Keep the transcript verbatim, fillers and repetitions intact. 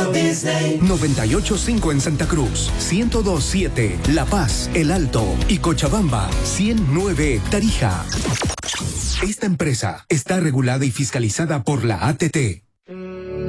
Walt Disney. noventa y ocho punto cinco en Santa Cruz, ciento dos punto siete La Paz, El Alto y Cochabamba, ciento nueve Tarija. Esta empresa está regulada y fiscalizada por la A T T.